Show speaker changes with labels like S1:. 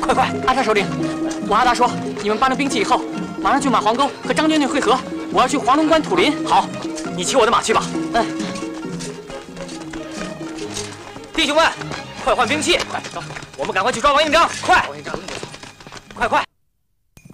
S1: 快快！阿大首领，我阿大说，你们搬了兵器以后，马上去马皇沟和张将军会合。我要去黄龙关土林。好，你骑我的马去吧。嗯。弟兄们，快换兵器！快走，我们赶快去抓王应章！快！王应章，快快！